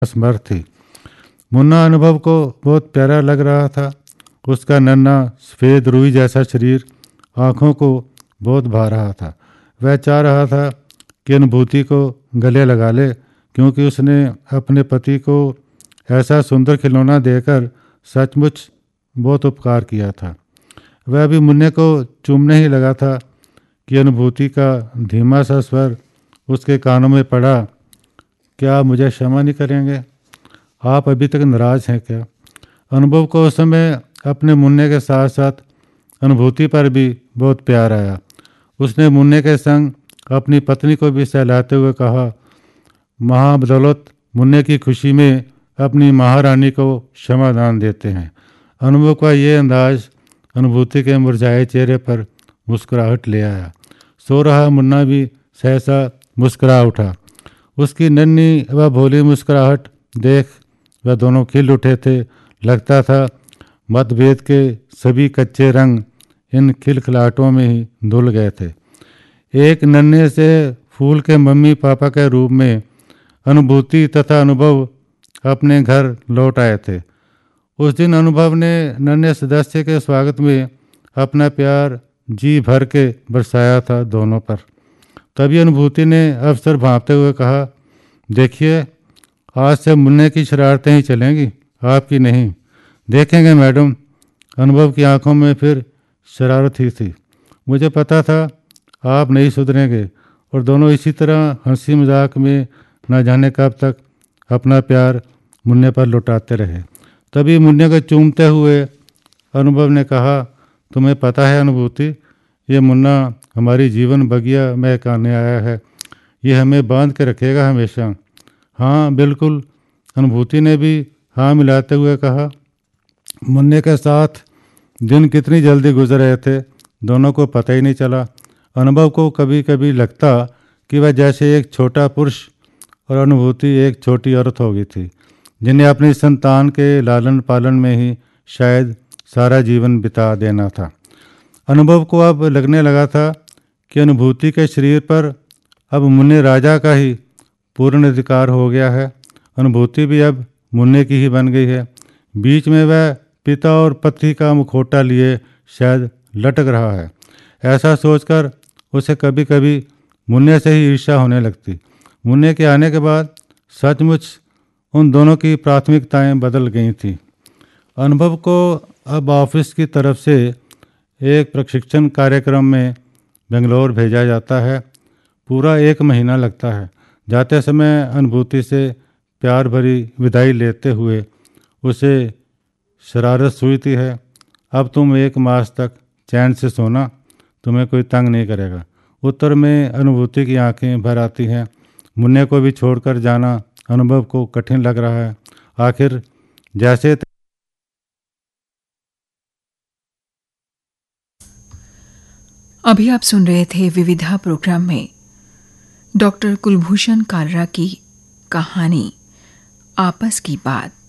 असमर्थ थी। मुन्ना अनुभव को बहुत प्यारा लग रहा था। उसका नन्हा सफ़ेद रुई जैसा शरीर आँखों को बहुत भा रहा था। वह चाह रहा था कि अनुभूति को गले लगा ले, क्योंकि उसने अपने पति को ऐसा सुंदर खिलौना देकर सचमुच बहुत उपकार किया था। वह भी मुन्ने को चूमने ही लगा था कि अनुभूति का धीमा सा स्वर उसके कानों में पड़ा। क्या मुझे क्षमा नहीं करेंगे? आप अभी तक नाराज हैं क्या? अनुभव को उस समय अपने मुन्ने के साथ साथ अनुभूति पर भी बहुत प्यार आया। उसने मुन्ने के संग अपनी पत्नी को भी सहलाते हुए कहा, महाबदौलत मुन्ने की खुशी में अपनी महारानी को क्षमादान देते हैं। अनुभव का ये अंदाज अनुभूति के मुरझाए चेहरे पर मुस्कुराहट ले आया। सो रहा मुन्ना भी सहसा मुस्कुरा उठा। उसकी नन्ही व भोली मुस्कुराहट देख वह दोनों खिल उठे थे। लगता था मतभेद के सभी कच्चे रंग इन खिलखिलाहटों में ही धुल गए थे। एक नन्हे से फूल के मम्मी पापा के रूप में अनुभूति तथा अनुभव अपने घर लौट आए थे। उस दिन अनुभव ने नन्हे सदस्य के स्वागत में अपना प्यार जी भर के बरसाया था दोनों पर। तभी अनुभूति ने अवसर भांपते हुए कहा, देखिए आज से मुन्ने की शरारतें ही चलेंगी, आपकी नहीं। देखेंगे मैडम। अनुभव की आंखों में फिर शरारत ही थी। मुझे पता था आप नहीं सुधरेंगे। और दोनों इसी तरह हंसी मजाक में न जाने कब तक अपना प्यार मुन्ने पर लुटाते रहे। तभी मुन्ने को चूमते हुए अनुभव ने कहा, तुम्हें पता है अनुभूति, ये मुन्ना हमारी जीवन बगिया महकाने आया है। ये हमें बांध के रखेगा हमेशा। हाँ बिल्कुल, अनुभूति ने भी हाँ मिलाते हुए कहा। मुन्ने के साथ दिन कितनी जल्दी गुजर रहे थे, दोनों को पता ही नहीं चला। अनुभव को कभी कभी लगता कि वह जैसे एक छोटा पुरुष और अनुभूति एक छोटी औरत हो गई थी, जिन्हें अपनी संतान के लालन पालन में ही शायद सारा जीवन बिता देना था। अनुभव को अब लगने लगा था कि अनुभूति के शरीर पर अब मुन्ने राजा का ही पूर्ण अधिकार हो गया है। अनुभूति भी अब मुन्ने की ही बन गई है। बीच में वह पिता और पति का मुखौटा लिए शायद लटक रहा है। ऐसा सोचकर उसे कभी कभी मुन्ने से ही ईर्ष्या होने लगती। मुन्ने के आने के बाद सचमुच उन दोनों की प्राथमिकताएं बदल गई थी। अनुभव को अब ऑफिस की तरफ से एक प्रशिक्षण कार्यक्रम में बेंगलोर भेजा जाता है। पूरा 1 महीना लगता है। जाते समय अनुभूति से प्यार भरी विदाई लेते हुए उसे शरारत सूझती है, अब तुम 1 मास तक चैन से सोना, तुम्हें कोई तंग नहीं करेगा। उत्तर में अनुभूति की आंखें भर आती हैं। मुन्ने को भी छोड़कर जाना अनुभव को कठिन लग रहा है। आखिर जैसे अभी आप सुन रहे थे विविधा प्रोग्राम में डॉक्टर कुलभूषण कालरा की कहानी आपस की बात।